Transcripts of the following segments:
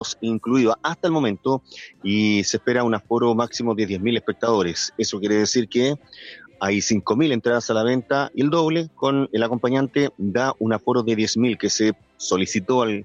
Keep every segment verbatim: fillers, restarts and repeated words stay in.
incluido hasta el momento, y se espera un aforo máximo de diez mil espectadores. Eso quiere decir que hay cinco mil entradas a la venta y el doble con el acompañante da un aforo de diez mil que se solicitó al,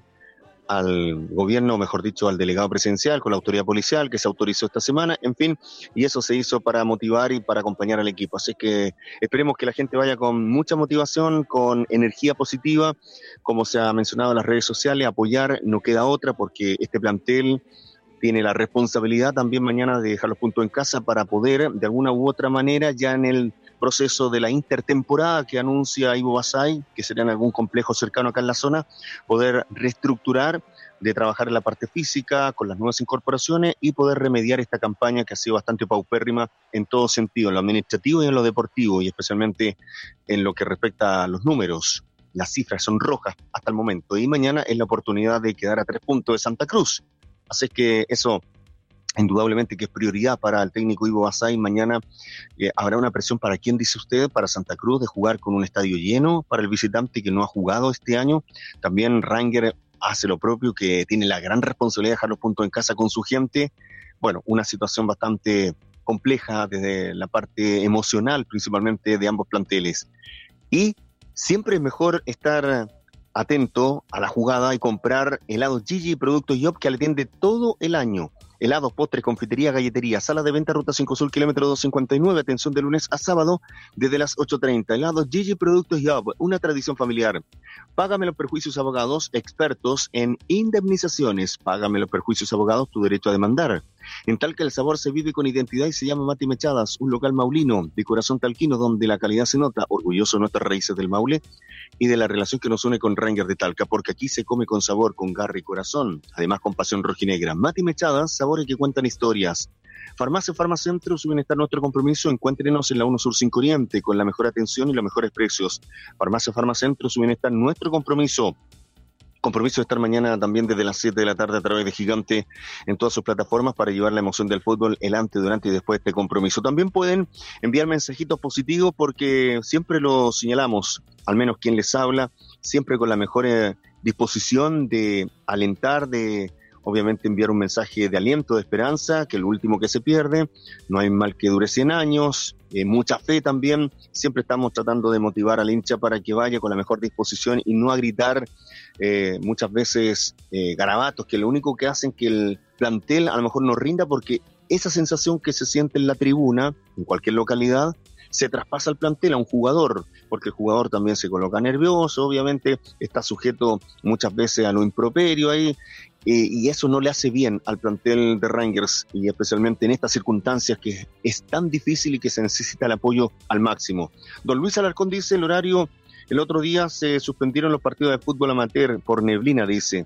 al gobierno, mejor dicho, al delegado presidencial con la autoridad policial que se autorizó esta semana, en fin, y eso se hizo para motivar y para acompañar al equipo. Así que esperemos que la gente vaya con mucha motivación, con energía positiva, como se ha mencionado en las redes sociales, apoyar, no queda otra porque este plantel tiene la responsabilidad también mañana de dejar los puntos en casa para poder, de alguna u otra manera, ya en el proceso de la intertemporada que anuncia Ivo Basay, que será en algún complejo cercano acá en la zona, poder reestructurar, de trabajar en la parte física, con las nuevas incorporaciones y poder remediar esta campaña que ha sido bastante paupérrima en todo sentido, en lo administrativo y en lo deportivo, y especialmente en lo que respecta a los números. Las cifras son rojas hasta el momento, y mañana es la oportunidad de quedar a tres puntos de Santa Cruz. Así que eso, indudablemente que es prioridad para el técnico Ivo Basay. Mañana eh, habrá una presión para quién, dice usted, para Santa Cruz, de jugar con un estadio lleno, para el visitante que no ha jugado este año. También Ranger hace lo propio, que tiene la gran responsabilidad de dejar los puntos en casa con su gente. Bueno, una situación bastante compleja desde la parte emocional, principalmente de ambos planteles. Y siempre es mejor estar atento a la jugada y comprar helados Gigi y productos Yop, que le atiende todo el año. Helados, postres, confitería, galletería, sala de venta, Ruta cinco Sur, kilómetro doscientos cincuenta y nueve, atención de lunes a sábado desde las ocho treinta. Helados Gigi, productos Yop, una tradición familiar. Págame los perjuicios abogados, expertos en indemnizaciones. Págame los perjuicios abogados, tu derecho a demandar. En Talca el sabor se vive con identidad y se llama Mati Mechadas, un local maulino de corazón talquino donde la calidad se nota, orgulloso de nuestras raíces del Maule y de la relación que nos une con Ranger de Talca, porque aquí se come con sabor, con garra y corazón, además con pasión rojinegra. Mati Mechadas, sabores que cuentan historias. Farmacia Farmacentro, su bienestar, nuestro compromiso. Encuéntrenos en la uno Sur cinco Oriente con la mejor atención y los mejores precios. Farmacia Farmacentro, su bienestar, nuestro compromiso. Compromiso de estar mañana también desde las siete de la tarde a través de Gigante en todas sus plataformas para llevar la emoción del fútbol el antes, durante y después de este compromiso. También pueden enviar mensajitos positivos porque siempre lo señalamos, al menos quien les habla, siempre con la mejor eh, disposición de alentar, de obviamente enviar un mensaje de aliento, de esperanza, que es lo último que se pierde, no hay mal que dure cien años, eh, mucha fe también, siempre estamos tratando de motivar al hincha para que vaya con la mejor disposición y no a gritar eh, muchas veces eh, garabatos, que lo único que hacen que el plantel a lo mejor no rinda, porque esa sensación que se siente en la tribuna, en cualquier localidad, se traspasa al plantel a un jugador, porque el jugador también se coloca nervioso, obviamente está sujeto muchas veces a lo improperio ahí, eh, y eso no le hace bien al plantel de Rangers, y especialmente en estas circunstancias que es tan difícil y que se necesita el apoyo al máximo. Don Luis Alarcón dice el horario, el otro día se suspendieron los partidos de fútbol amateur por neblina, dice,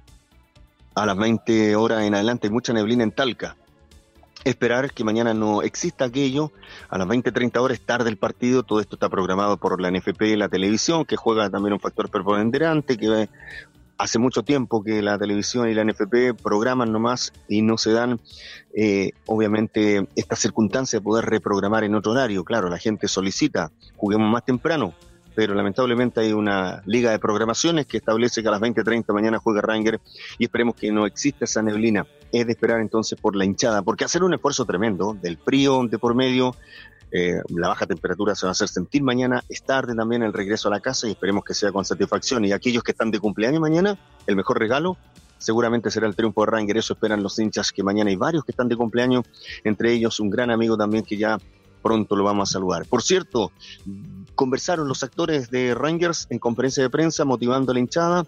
a las veinte horas en adelante, hay mucha neblina en Talca. Esperar que mañana no exista aquello, a las veinte treinta horas tarde el partido, todo esto está programado por la N F P y la televisión, que juega también un factor preponderante, que hace mucho tiempo que la televisión y la N F P programan nomás y no se dan, eh, obviamente, esta circunstancia de poder reprogramar en otro horario. Claro, la gente solicita, juguemos más temprano, pero lamentablemente hay una liga de programaciones que establece que a las veinte treinta mañana juega Ranger y esperemos que no exista esa neblina. Es de esperar entonces por la hinchada, porque hacer un esfuerzo tremendo del frío de por medio, eh, la baja temperatura se va a hacer sentir mañana, es tarde también el regreso a la casa y esperemos que sea con satisfacción. Y aquellos que están de cumpleaños mañana, el mejor regalo seguramente será el triunfo de Ranger. Eso esperan los hinchas, que mañana hay varios que están de cumpleaños, entre ellos un gran amigo también que ya pronto lo vamos a saludar. Por cierto, conversaron los actores de Rangers en conferencia de prensa motivando a la hinchada.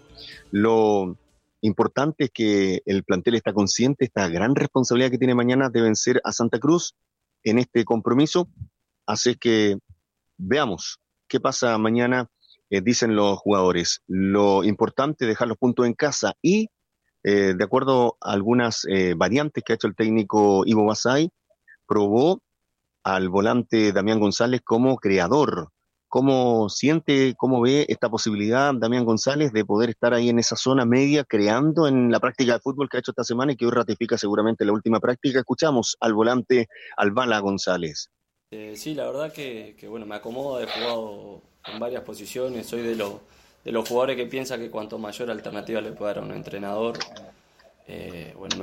Lo importante es que el plantel está consciente, esta gran responsabilidad que tiene mañana de vencer a Santa Cruz en este compromiso. Así que veamos qué pasa mañana, eh, dicen los jugadores. Lo importante es dejar los puntos en casa y, eh, de acuerdo a algunas eh, variantes que ha hecho el técnico Ivo Basay, probó al volante Damián González como creador. ¿Cómo siente, cómo ve esta posibilidad Damián González de poder estar ahí en esa zona media creando en la práctica de fútbol que ha hecho esta semana y que hoy ratifica seguramente la última práctica? Escuchamos al volante Albala González. Eh, sí, la verdad que, que bueno, me acomoda, he jugado en varias posiciones, soy de, lo, de los jugadores que piensa que cuanto mayor alternativa le puede dar a un entrenador, Eh, bueno,